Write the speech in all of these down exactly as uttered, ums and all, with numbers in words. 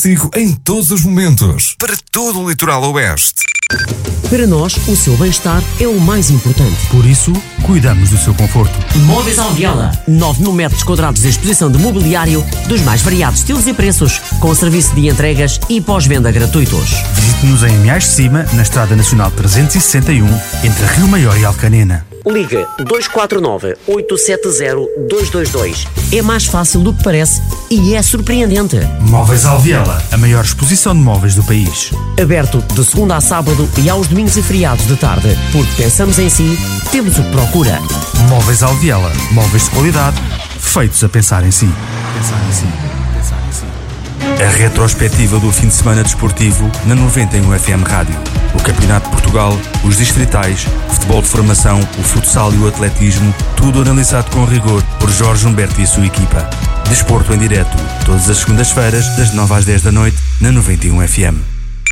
Sigo em todos os momentos, para todo o litoral oeste. Para nós, o seu bem-estar é o mais importante. Por isso, cuidamos do seu conforto. Móveis Alviela. nove mil metros quadrados de exposição de mobiliário dos mais variados estilos e preços, com serviço de entregas e pós-venda gratuitos. Visite-nos em Meais de Cima, na Estrada Nacional trezentos e sessenta e um, entre Rio Maior e Alcanena. Liga dois quatro nove, oito sete zero, dois dois dois. É mais fácil do que parece e é surpreendente. Móveis Alviela, a maior exposição de móveis do país. Aberto de segunda a sábado e aos domingos e feriados de tarde. Porque pensamos em si, temos o que procura. Móveis Alviela, móveis de qualidade, feitos a pensar em si. Pensar em si. Pensar em si. A retrospectiva do fim de semana desportivo na noventa e um F M Rádio. O Campeonato de Portugal, os distritais, o futebol de formação, o futsal e o atletismo, tudo analisado com rigor por Jorge Humberto e a sua equipa. Desporto em direto, todas as segundas-feiras, das nove às dez da noite, na noventa e um F M.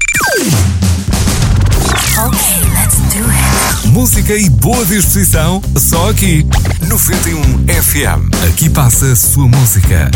Okay, let's do it. Música e boa disposição, só aqui, noventa e um F M. Aqui passa a sua música.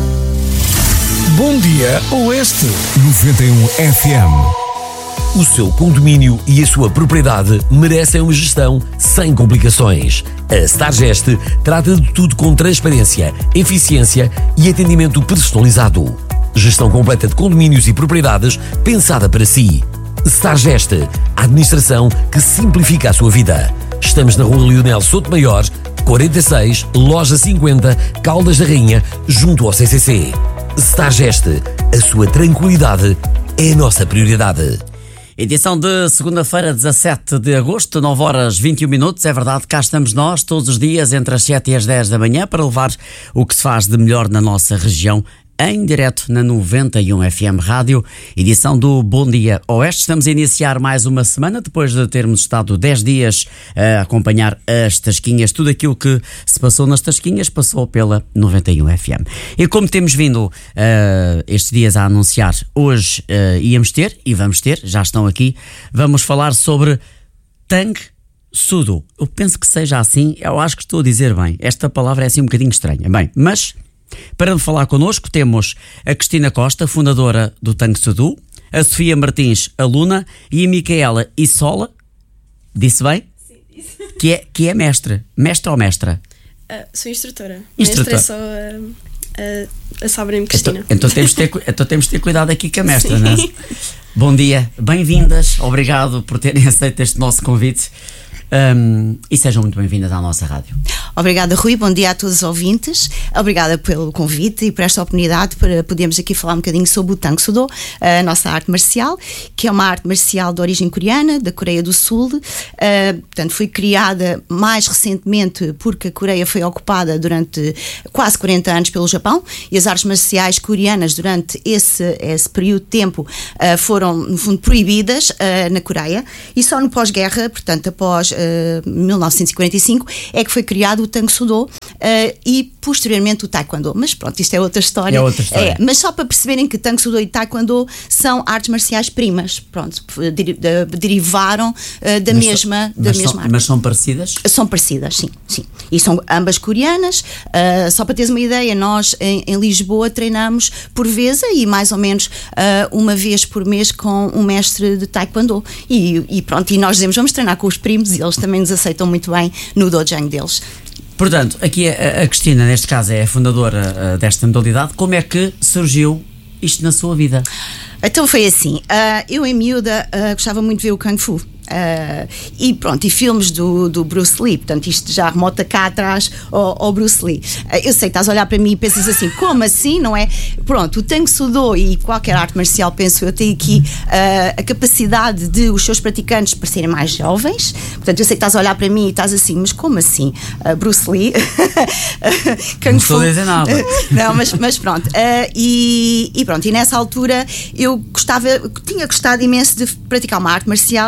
Bom dia, Oeste. noventa e um F M. O seu condomínio e a sua propriedade merecem uma gestão sem complicações. A Stargest trata de tudo com transparência, eficiência e atendimento personalizado. Gestão completa de condomínios e propriedades pensada para si. Stargest, a administração que simplifica a sua vida. Estamos na Rua Leonel Sotomayor, quarenta e seis, Loja cinquenta, Caldas da Rainha, junto ao C C C. Stargest, a sua tranquilidade é a nossa prioridade. Edição de segunda-feira, dezassete de agosto, nove horas e vinte e um minutos. É verdade, cá estamos nós, todos os dias, entre as sete e as dez da manhã, para levar o que se faz de melhor na nossa região, em direto na noventa e um F M Rádio, edição do Bom Dia Oeste. Estamos a iniciar mais uma semana, depois de termos estado dez dias a acompanhar as Tasquinhas. Tudo aquilo que se passou nas Tasquinhas passou pela noventa e um F M. E como temos vindo uh, estes dias a anunciar, hoje uh, íamos ter, e vamos ter, já estão aqui, vamos falar sobre Tang Sudou. Eu penso que seja assim, eu acho que estou a dizer bem. Esta palavra é assim um bocadinho estranha. Bem, mas... para falar connosco temos a Cristina Costa, fundadora do Tang Sudou, a Sofia Martins, aluna, e a Micaela Issola, disse bem? Sim, disse. Que é, que é mestre. Mestre ou mestra? Uh, sou instrutora. Instrutora. Mestre é só a, a, a Sabrina Cristina. Então, então, temos de ter, então temos de ter cuidado aqui com a mestra, Sim. não é? Bom dia, bem-vindas, obrigado por terem aceito este nosso convite. Um, e sejam muito bem-vindas à nossa rádio. Obrigada, Rui, bom dia a todos os ouvintes. Obrigada pelo convite e por esta oportunidade para podermos aqui falar um bocadinho sobre o Tang Sudou, a nossa arte marcial, que é uma arte marcial de origem coreana, da Coreia do Sul. Uh, portanto, foi criada mais recentemente porque a Coreia foi ocupada durante quase quarenta anos pelo Japão, e as artes marciais coreanas durante esse, esse período de tempo uh, foram, no fundo, proibidas uh, na Coreia, e só no pós-guerra, portanto, após Uh, mil novecentos e quarenta e cinco, é que foi criado o Tang Sudou uh, e posteriormente o Taekwondo. Mas pronto, isto é outra história. É outra história. É, mas só para perceberem que Tang Sudou e Taekwondo são artes marciais primas. Pronto, deri- de- derivaram uh, da mas mesma, so, da mas mesma são, arte. Mas são parecidas? São parecidas, sim, sim. E são ambas coreanas. Uh, só para teres uma ideia, nós em, em Lisboa treinamos por vez e mais ou menos uh, uma vez por mês com um mestre de Taekwondo. E, e pronto, e nós dizemos, vamos treinar com os primos, e eles também nos aceitam muito bem no dojang deles. Portanto, aqui a, a Cristina, neste caso, é a fundadora uh, desta modalidade. Como é que surgiu isto na sua vida? Então foi assim, uh, eu em miúda uh, gostava muito de ver o Kung Fu. Uh, e pronto, e filmes do, do Bruce Lee, portanto isto já remota cá atrás ao, ao Bruce Lee. Uh, eu sei que estás a olhar para mim e pensas assim, como assim, não é? Pronto, o Tang Sudou e qualquer arte marcial, penso eu, tem aqui uh, a capacidade de os seus praticantes parecerem mais jovens. Portanto, eu sei que estás a olhar para mim e estás assim, mas como assim? Uh, Bruce Lee? Kung não estou a dizer nada. Não, mas, mas pronto. Uh, e, e pronto, e nessa altura eu gostava, tinha gostado imenso de praticar uma arte marcial, e até durante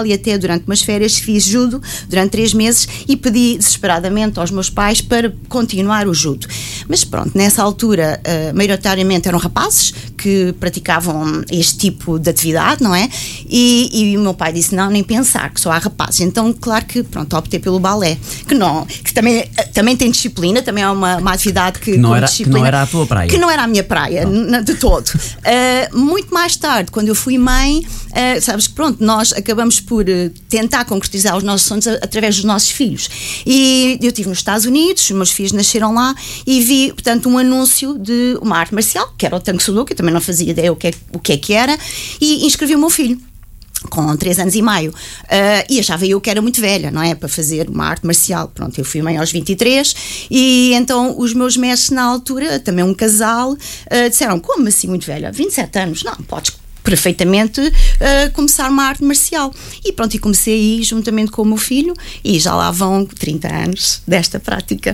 durante umas férias, fiz judo durante três meses e pedi desesperadamente aos meus pais para continuar o judo. Mas pronto, nessa altura, uh, maioritariamente eram rapazes que praticavam este tipo de atividade, não é? E, e o meu pai disse, não, nem pensar, que só há rapazes. Então, claro que, pronto, optei pelo balé, que não, que também, também tem disciplina, também é uma, uma atividade que, que, não era, disciplina, que não era a tua praia. Que não era a minha praia, n- de todo. Uh, muito mais tarde, quando eu fui mãe, uh, sabes que pronto, nós acabamos por uh, tentar concretizar os nossos sonhos a, através dos nossos filhos. E eu estive nos Estados Unidos, os meus filhos nasceram lá e vi, portanto, um anúncio de uma arte marcial, que era o Tang Soo Do, que eu também não fazia ideia o que é, o que, é que era, e inscrevi o meu filho com três anos e meio, uh, e achava eu que era muito velha, não é? Para fazer uma arte marcial. Pronto, eu fui mãe aos vinte e três e então os meus mestres na altura, também um casal, uh, disseram, como assim muito velha? vinte e sete anos? Não, podes perfeitamente uh, começar uma arte marcial. E pronto, e comecei aí juntamente com o meu filho e já lá vão trinta anos desta prática.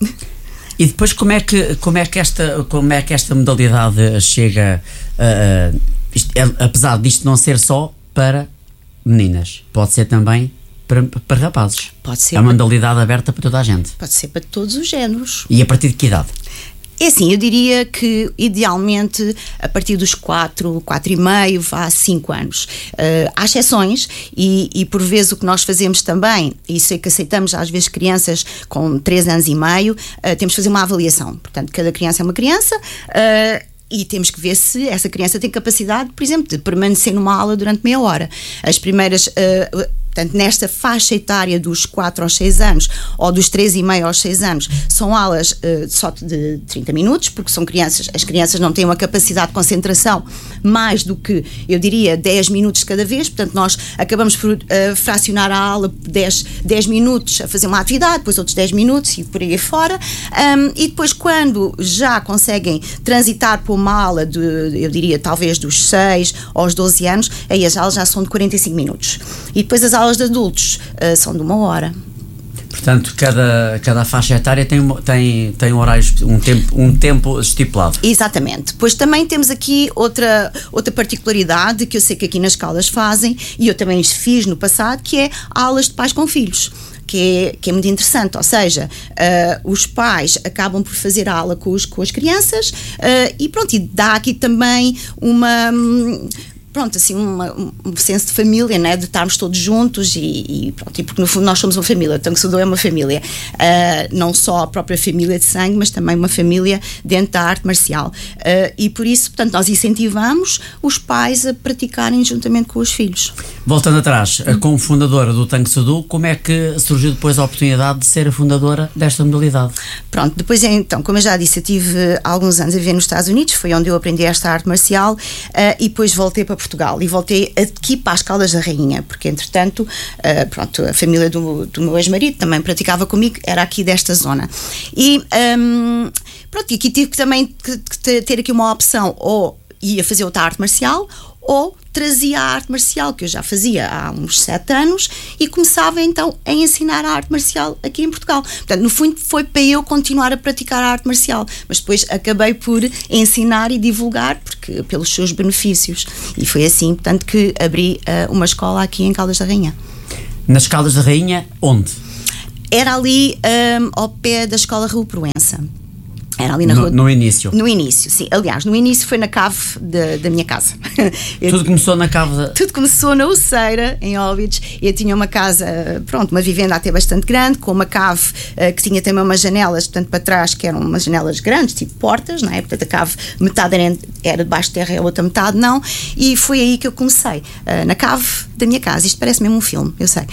E depois como é que, como é que, esta, como é que esta modalidade chega, uh, isto, é, apesar disto não ser só para meninas, pode ser também para, para rapazes. Pode ser. É uma modalidade aberta para toda a gente. Pode ser para todos os géneros. E a partir de que idade? É assim, eu diria que idealmente a partir dos quatro, quatro e meio, vá a cinco anos. Uh, há exceções e, e por vezes o que nós fazemos também, e sei que aceitamos às vezes crianças com três anos e meio, uh, temos que fazer uma avaliação. Portanto, cada criança é uma criança, uh, e temos que ver se essa criança tem capacidade, por exemplo, de permanecer numa aula durante meia hora. As primeiras, uh, portanto, nesta faixa etária dos quatro aos seis anos, ou dos três e meio aos seis anos, são aulas uh, só de trinta minutos, porque são crianças, as crianças não têm uma capacidade de concentração mais do que, eu diria, dez minutos cada vez, portanto, nós acabamos por uh, fracionar a aula dez, dez minutos a fazer uma atividade, depois outros dez minutos e por aí fora, um, e depois quando já conseguem transitar por uma aula de, eu diria, talvez dos seis aos doze anos, aí as aulas já são de quarenta e cinco minutos. E depois as aulas de adultos uh, são de uma hora. Portanto, cada, cada faixa etária tem, tem, tem um horário, um tempo, um tempo estipulado. Exatamente. Depois também temos aqui outra, outra particularidade que eu sei que aqui nas Caldas fazem, e eu também fiz no passado, que é aulas de pais com filhos. Que é, que é muito interessante, ou seja, uh, os pais acabam por fazer a aula com, os, com as crianças, uh, e pronto, e dá aqui também uma... Um, pronto, assim, uma, um senso de família, né? De estarmos todos juntos e, e pronto, e porque no fundo nós somos uma família, o Tang Soo Do é uma família, uh, não só a própria família de sangue, mas também uma família dentro da arte marcial, uh, e por isso, portanto, nós incentivamos os pais a praticarem juntamente com os filhos. Voltando atrás, a como fundadora do Tang Soo Do, como é que surgiu depois a oportunidade de ser a fundadora desta modalidade? Pronto, depois então, como eu já disse, eu tive alguns anos a viver nos Estados Unidos, foi onde eu aprendi esta arte marcial, uh, e depois voltei para Portugal e voltei aqui para as Caldas da Rainha, porque entretanto, uh, pronto, a família do, do meu ex-marido também praticava comigo, era aqui desta zona. E um, pronto, e aqui tive que também que, que ter aqui uma opção, ou ia fazer outra arte marcial, ou trazia a arte marcial, que eu já fazia há uns sete anos, e começava então a ensinar a arte marcial aqui em Portugal. Portanto, no fundo foi para eu continuar a praticar a arte marcial, mas depois acabei por ensinar e divulgar, porque pelos seus benefícios. E foi assim, portanto, que abri uh, uma escola aqui em Caldas da Rainha. Nas Caldas da Rainha, onde? Era ali um, ao pé da Escola Raul Proença. Era ali na no, rua. No início? No início, sim. Aliás, no início foi na cave de, da minha casa. Eu, tudo começou na cave? De... Tudo começou na Uceira, em Óbidos. Eu tinha uma casa, pronto, uma vivenda até bastante grande, com uma cave uh, que tinha também umas janelas, portanto, para trás, que eram umas janelas grandes, tipo portas, não é? Portanto, a cave, metade era, era debaixo de terra e a outra metade não. E foi aí que eu comecei, uh, na cave da minha casa. Isto parece mesmo um filme, eu sei.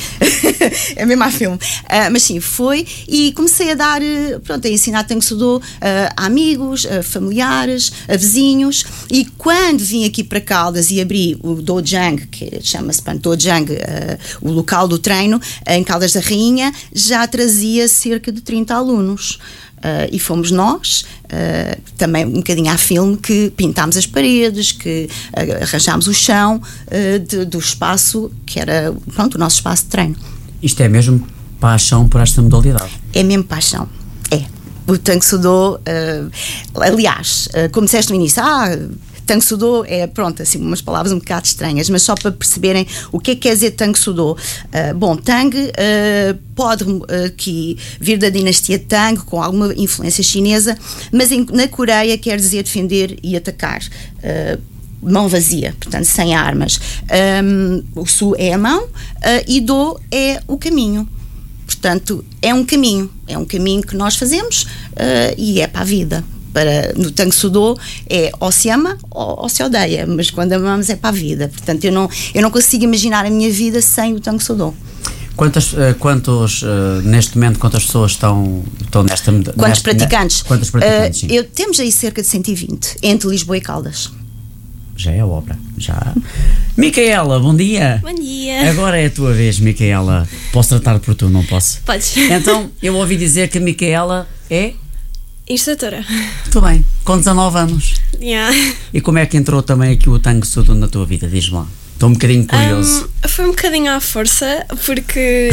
É mesmo a filme. Uh, mas sim, foi. E comecei a dar, uh, pronto, a ensinar Tang Soo Do, uh, a amigos, a familiares, a vizinhos, e quando vim aqui para Caldas e abri o Dojang, que chama-se Dojang, uh, o local do treino, em Caldas da Rainha, já trazia cerca de trinta alunos. Uh, e fomos nós, uh, também um bocadinho à filme, que pintámos as paredes, que uh, arranjámos o chão uh, de, do espaço, que era, pronto, o nosso espaço de treino. Isto é mesmo paixão por esta modalidade? É mesmo paixão, é. O Tang Soo Do, uh, aliás, uh, como disseste no início, ah, Tangue Sudô é, pronto, assim, umas palavras um bocado estranhas, mas só para perceberem o que é que quer dizer Tangue Sudô. Uh, bom, Tang uh, pode uh, que vir da dinastia Tang, com alguma influência chinesa, mas em, na Coreia quer dizer defender e atacar. Uh, mão vazia, portanto, sem armas. Um, o Su é a mão uh, e Do é o caminho. Portanto, é um caminho, é um caminho que nós fazemos uh, e é para a vida. Para, no Tangue Sudô é ou se ama ou, ou se odeia, mas quando amamos é para a vida. Portanto, eu não, eu não consigo imaginar a minha vida sem o Tangue Sudô. Quantas, uh, quantos, uh, neste momento, quantas pessoas estão, estão nesta... Quantos nesta, praticantes? Ne, quantos praticantes, uh, eu, temos aí cerca de cento e vinte, entre Lisboa e Caldas. Já é obra, já. Micaela, bom dia. Bom dia. Agora é a tua vez, Micaela. Posso tratar por tu, não posso? Podes. Então, eu ouvi dizer que a Micaela é... Instrutora. Muito bem, com dezanove anos. Yeah. E como é que entrou também aqui o Tangue Sudô na tua vida? Diz-me lá. Estou um bocadinho curioso. Um, foi um bocadinho à força, porque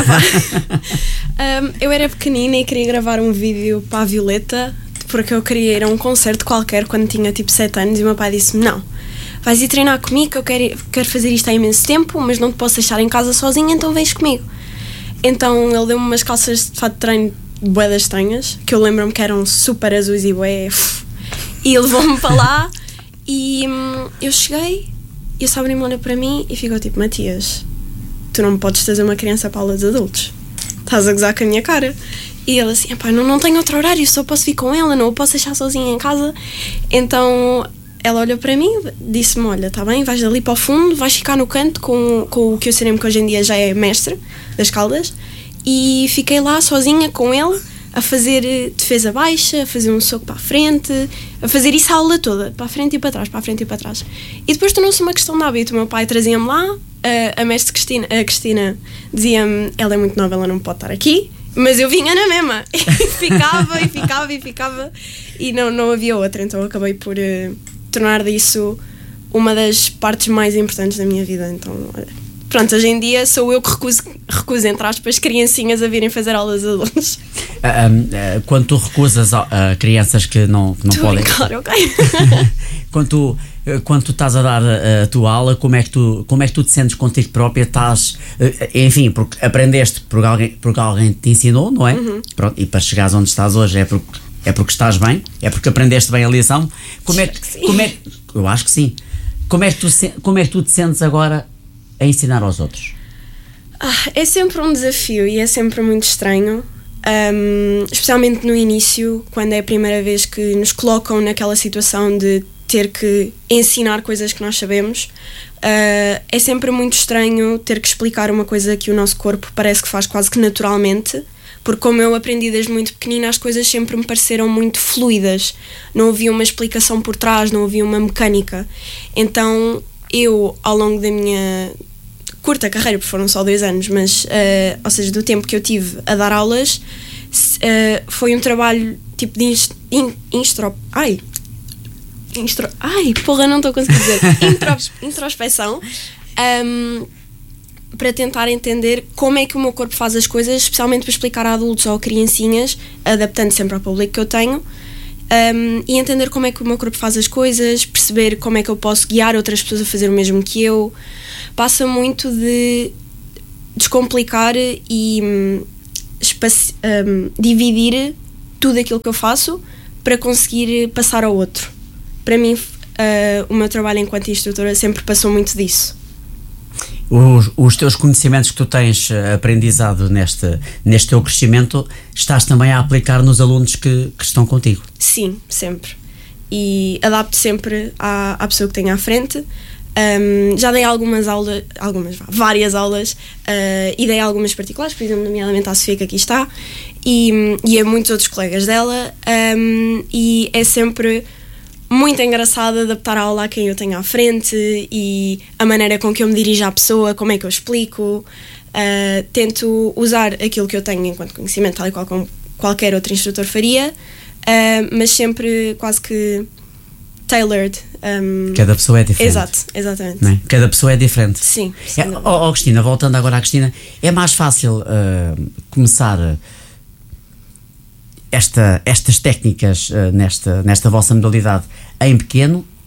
um, eu era pequenina e queria gravar um vídeo para a Violeta, porque eu queria ir a um concerto qualquer quando tinha tipo sete anos, e o meu pai disse-me: não, vais ir treinar comigo, que eu quero, quero fazer isto há imenso tempo, mas não te posso deixar em casa sozinha, então vens comigo. Então ele deu-me umas calças de fato de treino bué das estranhas, que eu lembro-me que eram super azuis e bué, e levou-me para lá e hum, eu cheguei e o Sabrina olha para mim e ficou tipo: Matias, tu não me podes trazer uma criança para a aula de adultos, estás a gozar com a minha cara. E ele assim: pá, não, não tenho outro horário, só posso vir com ela, não a posso deixar sozinha em casa. Então ela olhou para mim, disse-me: olha, está bem, vais ali para o fundo, vais ficar no canto com, com o que eu sei que hoje em dia já é mestre das Caldas. E fiquei lá sozinha com ele a fazer defesa baixa, a fazer um soco para a frente, a fazer isso a aula toda, para a frente e para trás, para a frente e para trás. E depois tornou-se uma questão de hábito. O meu pai trazia-me lá, a, a mestre Cristina, a Cristina dizia-me: ela é muito nova, ela não pode estar aqui. Mas eu vinha na mesma, e ficava, e ficava, e ficava, e não, não havia outra. Então acabei por uh, tornar disso uma das partes mais importantes da minha vida. Então, olha, pronto, hoje em dia sou eu que recuso, recuso entre aspas, criancinhas a virem fazer aulas de adultos. Uh, um, uh, quando tu recusas a uh, crianças que não, que não Tô podem... Claro, ok. quando, tu, uh, quando tu estás a dar a, a tua aula, como é, que tu, como é que tu te sentes contigo própria? Estás, uh, enfim, porque aprendeste porque alguém, porque alguém te ensinou, não é? Uhum. Pronto, e para chegares onde estás hoje é porque, é porque estás bem, é porque aprendeste bem a lição. Como é que, que como é, eu acho que sim. Como é que, tu, como é que tu te sentes agora a ensinar aos outros? Ah, é sempre um desafio e é sempre muito estranho. Um, especialmente no início, quando é a primeira vez que nos colocam naquela situação de ter que ensinar coisas que nós sabemos. Uh, é sempre muito estranho ter que explicar uma coisa que o nosso corpo parece que faz quase que naturalmente, porque como eu aprendi desde muito pequenina, as coisas sempre me pareceram muito fluidas, não havia uma explicação por trás, não havia uma mecânica. Então eu, ao longo da minha curta carreira, porque foram só dois anos, mas, uh, ou seja, do tempo que eu tive a dar aulas, uh, foi um trabalho tipo de inst, in, instro, ai, instro, ai, porra, não estou a conseguir dizer, intro, introspeção, um, para tentar entender como é que o meu corpo faz as coisas, especialmente para explicar a adultos ou a criancinhas, adaptando sempre ao público que eu tenho. Um, e entender como é que o meu corpo faz as coisas, perceber como é que eu posso guiar outras pessoas a fazer o mesmo que eu. Passa muito de descomplicar e um, espaci- um, dividir tudo aquilo que eu faço para conseguir passar ao outro. Para mim, uh, o meu trabalho enquanto instrutora sempre passou muito disso. Os, os teus conhecimentos que tu tens aprendizado neste, neste teu crescimento, estás também a aplicar nos alunos que, que estão contigo? Sim, sempre. E adapto sempre à, à pessoa que tenho à frente. Um, já dei algumas aulas, algumas, várias aulas, uh, e dei algumas particulares, por exemplo, nomeadamente à Sofia, que aqui está, e, e a muitos outros colegas dela, um, e é sempre muito engraçado adaptar a aula a quem eu tenho à frente e a maneira com que eu me dirijo à pessoa, como é que eu explico. Uh, tento usar aquilo que eu tenho enquanto conhecimento, tal e qual como qualquer outro instrutor faria, uh, mas sempre quase que tailored. Um, Cada pessoa é diferente. Exato, exatamente. Não é? Cada pessoa é diferente. Sim. É, oh, oh, Cristina, voltando agora à Cristina, é mais fácil uh, começar esta, estas técnicas uh, nesta, nesta vossa modalidade em pequeno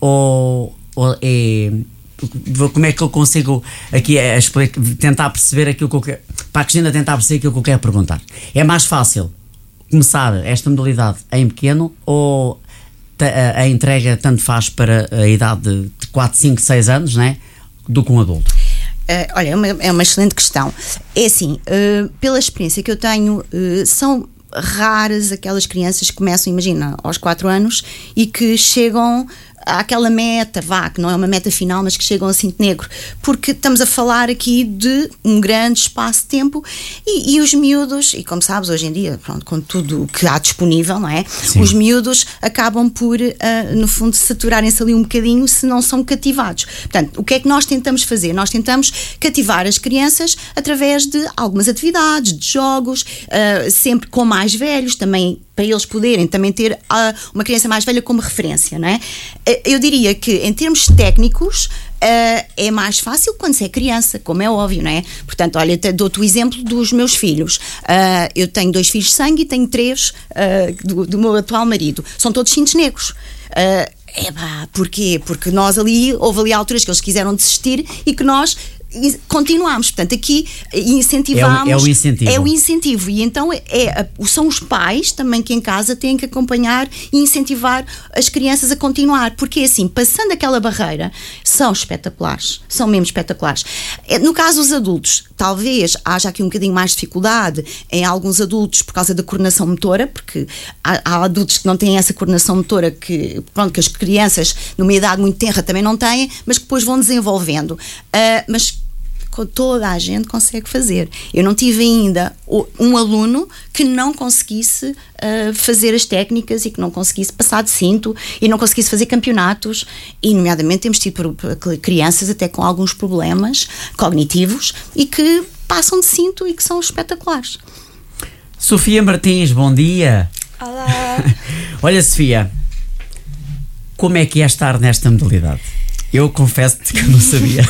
ou, ou é... Como é que eu consigo aqui é, explicar, tentar perceber aquilo que eu quero, para a Cristina tentar perceber aquilo que eu quero perguntar? É mais fácil começar esta modalidade em pequeno ou a, a entrega tanto faz para a idade de quatro, cinco, seis anos, né, do que um adulto? Uh, olha, é uma, é uma excelente questão. É assim, uh, pela experiência que eu tenho, uh, são raras aquelas crianças que começam, imagina, aos quatro anos e que chegam àquela meta, vá, que não é uma meta final, mas que chegam a cinto negro, porque estamos a falar aqui de um grande espaço de tempo e, e os miúdos, e como sabes, hoje em dia, pronto, com tudo o que há disponível, não é? Sim. Os miúdos acabam por, uh, no fundo, saturarem-se ali um bocadinho se não são cativados. Portanto, o que é que nós tentamos fazer? Nós tentamos cativar as crianças através de algumas atividades, de jogos, uh, sempre com mais velhos, também para eles poderem também ter uh, uma criança mais velha como referência, não é? Eu diria que, em termos técnicos, uh, é mais fácil quando se é criança, como é óbvio, não é? Portanto, olha, dou-te o exemplo dos meus filhos. Uh, eu tenho dois filhos de sangue e tenho três uh, do, do meu atual marido. São todos cintos negros. Uh, epá, porquê? Porque nós ali, houve ali alturas que eles quiseram desistir e que nós continuamos, portanto aqui incentivamos, é o, é o incentivo é o incentivo e então é, é, são os pais também que em casa têm que acompanhar e incentivar as crianças a continuar, porque assim, passando aquela barreira, são espetaculares, são mesmo espetaculares. No caso dos adultos, talvez haja aqui um bocadinho mais de dificuldade em alguns adultos por causa da coordenação motora, porque há, há adultos que não têm essa coordenação motora que, pronto, que as crianças numa idade muito tenra também não têm, mas que depois vão desenvolvendo, uh, mas toda a gente consegue fazer. Eu não tive ainda um aluno que não conseguisse uh, fazer as técnicas e que não conseguisse passar de cinto e não conseguisse fazer campeonatos, e nomeadamente temos tido crianças até com alguns problemas cognitivos e que passam de cinto e que são espetaculares. Sofia Martins, bom dia. Olá. Olha, Sofia, como é que é estar nesta modalidade? Eu confesso-te que eu não sabia.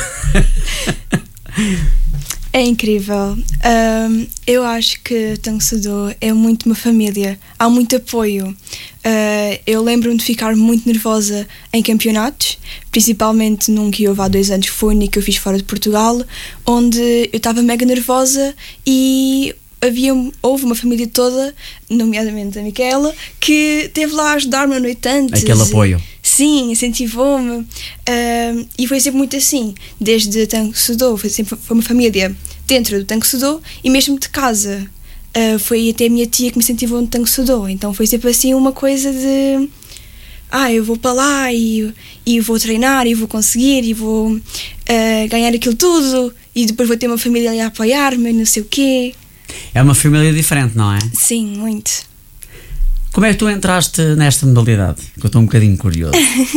É incrível. Um, eu acho que Tango Sudô é muito uma família. Há muito apoio. Uh, eu lembro-me de ficar muito nervosa em campeonatos, principalmente num que houve há dois anos, que foi o único que eu fiz fora de Portugal, onde eu estava mega nervosa e havia, houve uma família toda, nomeadamente a Micaela, que esteve lá a ajudar-me a noite antes. Aquele apoio. Sim, incentivou-me, uh, e foi sempre muito assim, desde Tango Sudô, foi sempre foi uma família dentro do Tango Sudô e mesmo de casa, uh, foi até a minha tia que me incentivou no Tango Sudô, então foi sempre assim uma coisa de, ah, eu vou para lá e, e vou treinar e vou conseguir e vou uh, ganhar aquilo tudo e depois vou ter uma família ali a apoiar-me, não sei o quê. É uma família diferente, não é? Sim, muito. Como é que tu entraste nesta modalidade? Que eu estou um bocadinho curioso.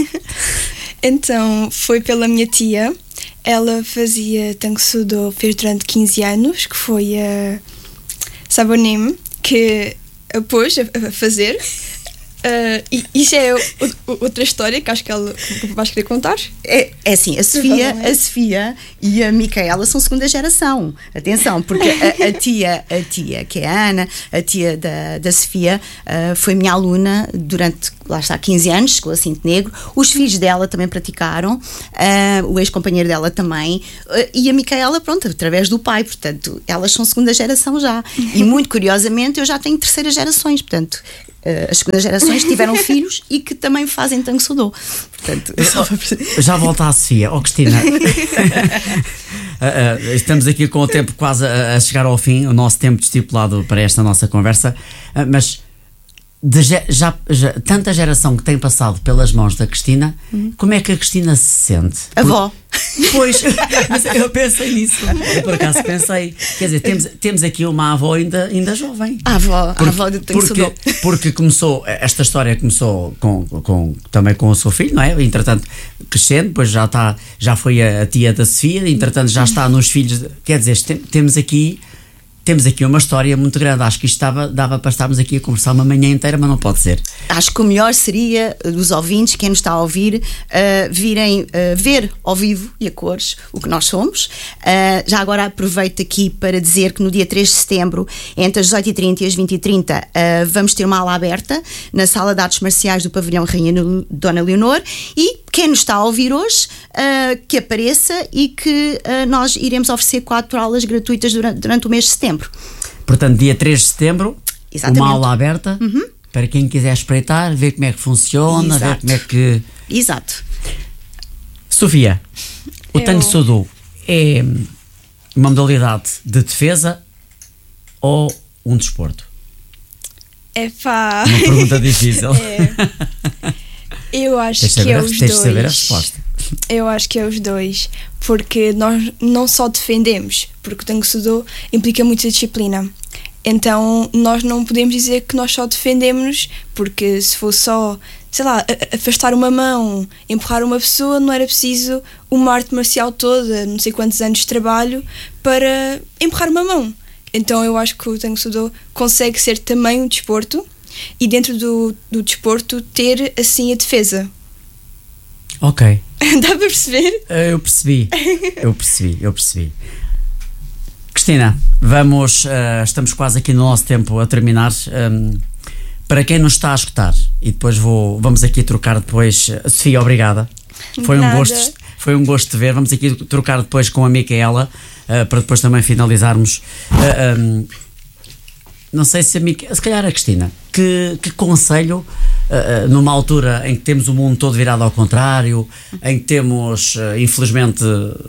Então, foi pela minha tia. Ela fazia Tango Sudô, fez durante quinze anos, que foi a Sabonim, que a pôs a fazer. Uh, e isso é o, o, outra história que acho que ela que vais querer contar. É, é assim, a Sofia, a Sofia e a Micaela são segunda geração. Atenção, porque a, a tia, a tia, que é a Ana, a tia da, da Sofia, uh, foi minha aluna durante, lá está, quinze anos, chegou a cinto negro. Os filhos dela também praticaram, uh, o ex-companheiro dela também, uh, e a Micaela, pronto, através do pai, portanto, elas são segunda geração já. E muito curiosamente, eu já tenho terceira gerações, portanto, as segundas gerações tiveram filhos e que também fazem Tango Sudô. Portanto, já volto à Sofia. Oh, Cristina, uh, uh, estamos aqui com o tempo quase a, a chegar ao fim, o nosso tempo estipulado para esta nossa conversa, uh, mas de, já, já, tanta geração que tem passado pelas mãos da Cristina, uhum. Como é que a Cristina se sente? Avó. Pois, eu pensei nisso. Eu por acaso pensei. Quer dizer, temos, temos aqui uma avó ainda, ainda jovem. A avó, porque, a avó do Tango Sudô. Porque, porque começou, esta história começou com, com, também com o seu filho, não é? Entretanto, crescendo, depois já, está, já foi a, a tia da Sofia, entretanto já está nos filhos. Quer dizer, tem, temos aqui temos aqui uma história muito grande. Acho que isto estava, dava para estarmos aqui a conversar uma manhã inteira, mas não pode ser. Acho que o melhor seria dos ouvintes, quem nos está a ouvir, uh, virem uh, ver ao vivo e a cores o que nós somos. Uh, já agora aproveito aqui para dizer que no dia três de setembro, entre as dezoito e trinta e as vinte e trinta, uh, vamos ter uma ala aberta na Sala de Artes Marciais do Pavilhão Rainha Dona Leonor, e quem nos está a ouvir hoje, uh, que apareça, e que uh, nós iremos oferecer quatro aulas gratuitas durante, durante o mês de setembro. Portanto, dia três de setembro, Exatamente. Uma aula aberta, uhum. para quem quiser espreitar, ver como é que funciona, Exato. ver como é que... Exato. Sofia, o Eu... Tang Soo Do é uma modalidade de defesa ou um desporto? É pá. Uma pergunta difícil. É. Eu acho tens que saber, é os tens dois. de saber a resposta. Eu acho que é os dois, porque nós não só defendemos, porque o Tang Soo Do implica muita disciplina. Então nós não podemos dizer que nós só defendemos, porque se fosse só, sei lá, afastar uma mão, empurrar uma pessoa, não era preciso uma arte marcial toda, não sei quantos anos de trabalho, para empurrar uma mão. Então eu acho que o Tang Soo Do consegue ser também um desporto, e dentro do, do desporto ter assim a defesa. Ok. Dá para perceber? Eu percebi, eu percebi, eu percebi. Cristina, vamos, uh, estamos quase aqui no nosso tempo a terminar. Um, para quem nos está a escutar, e depois vou, vamos aqui trocar depois. Sofia, obrigada. Foi um, gosto, foi um gosto de ver. Vamos aqui trocar depois com a Micaela, uh, para depois também finalizarmos. Uh, um, não sei se a Micaela, se calhar a Cristina, que, que conselho, uh, numa altura em que temos o mundo todo virado ao contrário, em que temos, uh, infelizmente,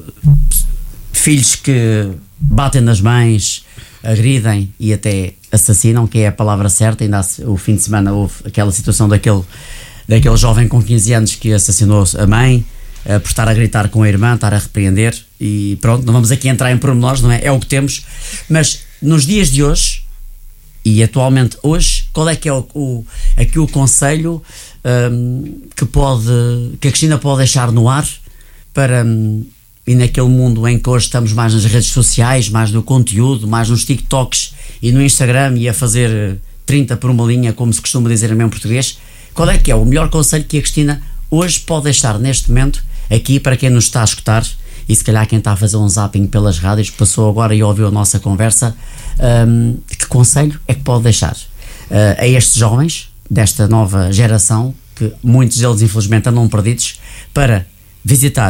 filhos que batem nas mães, agridem e até assassinam, que é a palavra certa. Ainda o fim de semana houve aquela situação daquele, daquele jovem com quinze anos que assassinou a mãe, uh, por estar a gritar com a irmã, estar a repreender, e pronto, não vamos aqui entrar em pormenores, não é? É o que temos. Mas nos dias de hoje, e atualmente hoje, qual é que é o, o, aqui o conselho um, que, pode, que a Cristina pode deixar no ar para... Um, e naquele mundo em que hoje estamos mais nas redes sociais, mais no conteúdo, mais nos TikToks e no Instagram, e a fazer trinta por uma linha, como se costuma dizer em meu português, qual é que é o melhor conselho que a Cristina hoje pode deixar neste momento aqui para quem nos está a escutar, e se calhar quem está a fazer um zapping pelas rádios, passou agora e ouviu a nossa conversa, um, que conselho é que pode deixar uh, a estes jovens desta nova geração, que muitos deles infelizmente andam perdidos, para visitar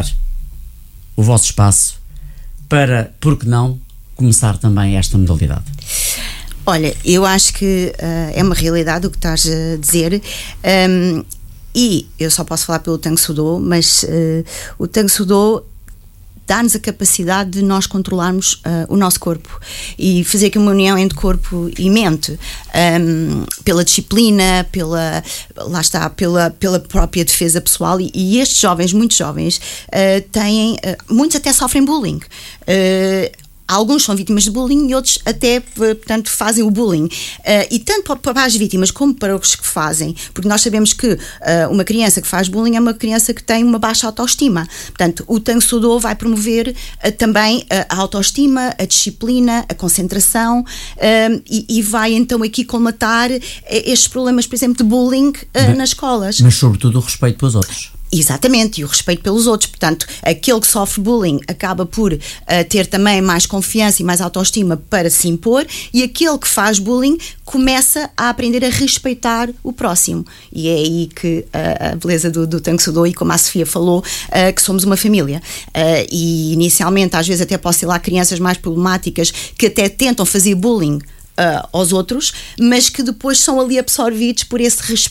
o vosso espaço, para, por que não, começar também esta modalidade? Olha, eu acho que uh, é uma realidade o que estás a dizer, um, e eu só posso falar pelo Tang Soo Do, mas uh, o Tang Soo Do dá-nos a capacidade de nós controlarmos uh, o nosso corpo e fazer aqui uma união entre corpo e mente, um, pela disciplina, pela, lá está, pela, pela própria defesa pessoal, e, e estes jovens, muitos jovens, uh, têm, uh, muitos até sofrem bullying. Uh, Alguns são vítimas de bullying e outros até, portanto, fazem o bullying. Uh, e tanto para as vítimas como para os que fazem, porque nós sabemos que uh, uma criança que faz bullying é uma criança que tem uma baixa autoestima. Portanto, o Tang Soo Do vai promover uh, também uh, a autoestima, a disciplina, a concentração, uh, e, e vai então aqui colmatar uh, estes problemas, por exemplo, de bullying uh, mas, nas escolas. Mas sobretudo o respeito pelos outros. Exatamente, e o respeito pelos outros. Portanto, aquele que sofre bullying acaba por uh, ter também mais confiança e mais autoestima para se impor, e aquele que faz bullying começa a aprender a respeitar o próximo. E é aí que uh, a beleza do, do Tang Soo Do, e como a Sofia falou, uh, que somos uma família. Uh, e inicialmente, às vezes até posso ser lá crianças mais problemáticas que até tentam fazer bullying Uh, aos outros, mas que depois são ali absorvidos por esse respeito